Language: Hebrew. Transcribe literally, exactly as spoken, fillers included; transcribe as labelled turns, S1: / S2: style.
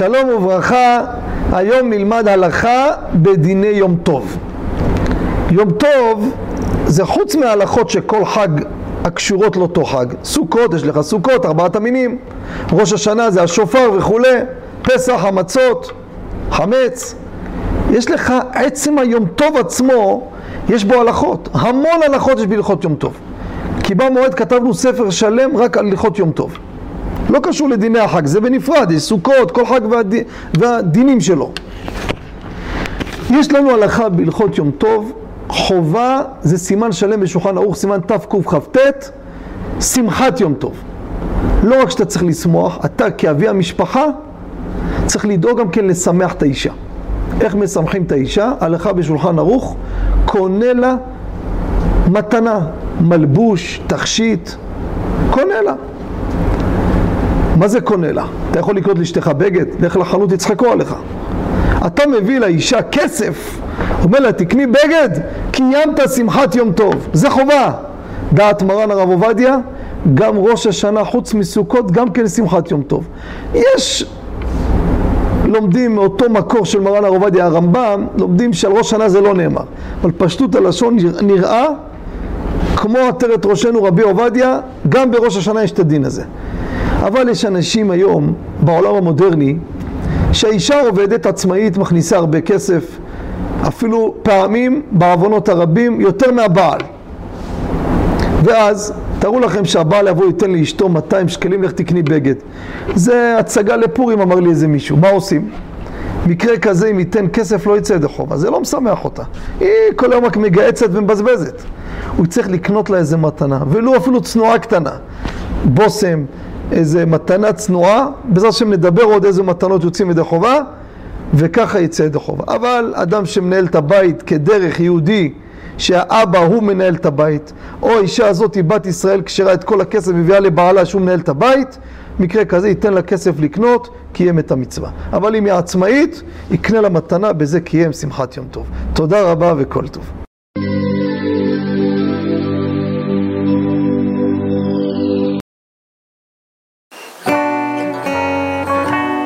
S1: שלום וברכה, היום נלמד הלכה בדיני יום טוב. יום טוב זה חוץ מההלכות שכל חג הקשורות לאותו חג. סוכות, יש לך סוכות, ארבעת המינים. ראש השנה זה השופר וכו', פסח, המצות, חמץ. יש לך עצם היום טוב עצמו, יש בו הלכות. המון הלכות יש בהלכות יום טוב. כי במועד כתבנו ספר שלם רק על הלכות יום טוב. לא קשור לדיני החג, זה בנפרד, יש סוכות, כל חג והד... והדינים שלו. יש לנו הלכה בהלכות יום טוב, חובה זה סימן שלם בשולחן ערוך, סימן תקכ"ט, שמחת יום טוב. לא רק שאתה צריך לשמוח, אתה כאבי המשפחה צריך לדאוג גם כן לשמח את האישה. איך משמחים את האישה? הלכה בשולחן ערוך, קונה לה מתנה, מלבוש, תכשיט, קונה לה. מה זה קונה לה? אתה יכול לקנות לאשתך בגד, לך לחנות יצחקו עליך. אתה מביא לאישה כסף, אומר לה תקני בגד, קיימת שמחת יום טוב. זה חובה. דעת מרן הרב עובדיה, גם ראש השנה חוץ מסוכות, גם כן שמחת יום טוב. יש לומדים מאותו מקור של מרן הרב עובדיה, הרמב"ם, לומדים שעל ראש השנה זה לא נאמר. אבל פשטות הלשון נראה כמו עטרת ראשנו רבי עובדיה, גם בראש השנה יש את הדין הזה. אבל יש אנשים היום בעולם המודרני שהאישה עובדת עצמאית, מכניסה הרבה כסף, אפילו פעמים בעוונות הרבים יותר מהבעל. ואז תראו לכם שהבעל יבוא ייתן לאשתו מאתיים שקלים, לך תקני בגד. זה הצגה לפורים, אמר לי איזה מישהו. מה עושים? מקרה כזה אם ייתן כסף לא יצא ידי חובה, זה לא משמח אותה. היא כל היום רק מגעצת ומבזבזת. הוא צריך לקנות לה איזה מתנה, ולא אפילו צנועה קטנה. בוסם, איזה מתנה צנועה, בעזרת השם נדבר עוד איזה מתנות יוצאים ידי חובה, וככה יצא ידי חובה. אבל אדם שמנהל את הבית כדרך יהודי, שהאבא הוא מנהל את הבית, או האישה הזאת היא בת ישראל, כשרה את כל הכסף מביאה לבעלה שהוא מנהל את הבית, מקרה כזה ייתן לה כסף לקנות, קיים את המצווה. אבל אם היא עצמאית, יקנה לה מתנה, בזה קיים שמחת יום טוב. תודה רבה וכל טוב.